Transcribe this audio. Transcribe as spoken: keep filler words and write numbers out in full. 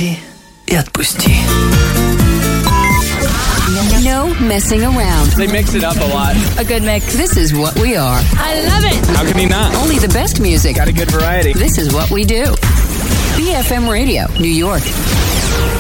Прости и отпусти. No messing around. They mix it up a lot. A good mix. This is what we are. I love it. How can you not? Only the best music. Got a good variety. This is what we do. B F M Radio, New York.